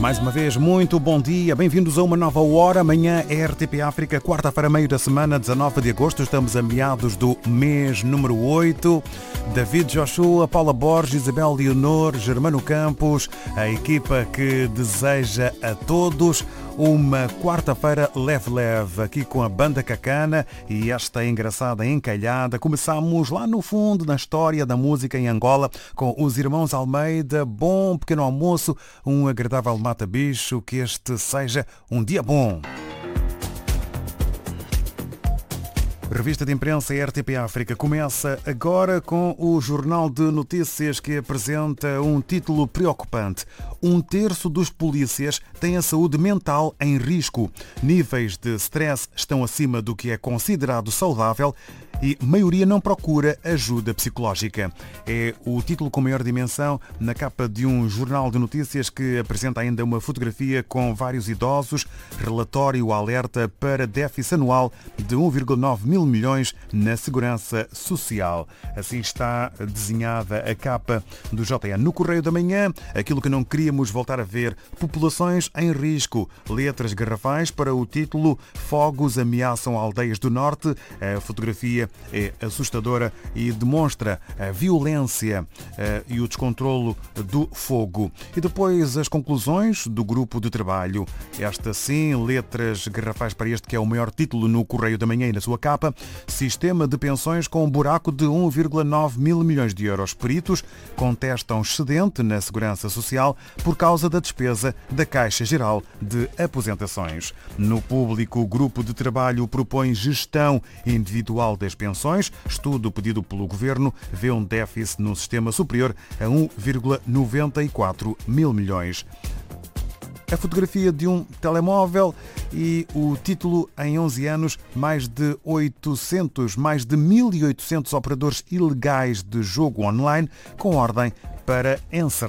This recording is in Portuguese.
Mais uma vez, muito bom dia, bem-vindos a uma nova hora. Amanhã é RTP África, quarta-feira, meio da semana, 19 de agosto. Estamos a meados do mês número 8. David Joshua, Paula Borges, Isabel Leonor, Germano Campos, a equipa que deseja a todos uma quarta-feira leve-leve, aqui com a Banda Cacana e esta engraçada encalhada. Começamos lá no fundo, na história da música em Angola, com os irmãos Almeida. Bom pequeno almoço, um agradável mata-bicho, que este seja um dia bom. Revista de Imprensa RTP África começa agora com o Jornal de Notícias, que apresenta um título preocupante. 1/3 dos polícias têm a saúde mental em risco. Níveis de stress estão acima do que é considerado saudável e maioria não procura ajuda psicológica. É o título com maior dimensão na capa de um jornal de notícias que apresenta ainda uma fotografia com vários idosos. Relatório alerta para déficit anual de 1,9 mil milhões na segurança social. Assim está desenhada a capa do JN. No Correio da Manhã, aquilo que não queríamos voltar a ver: populações em risco. Letras garrafais para o título: fogos ameaçam aldeias do norte. A fotografia é assustadora e demonstra a violência e o descontrolo do fogo. E depois as conclusões do grupo de trabalho. Esta sim, letras garrafais para este que é o maior título no Correio da Manhã e na sua capa: sistema de pensões com um buraco de 1,9 mil milhões de euros. Peritos contestam excedente na segurança social por causa da despesa da Caixa Geral de Aposentações. No Público, o grupo de trabalho propõe gestão individual das pensões. Estudo pedido pelo Governo vê um déficit no sistema superior a 1,94 mil milhões. A fotografia de um telemóvel e o título: em 11 anos, mais de 1.800 operadores ilegais de jogo online com ordem para encerrar.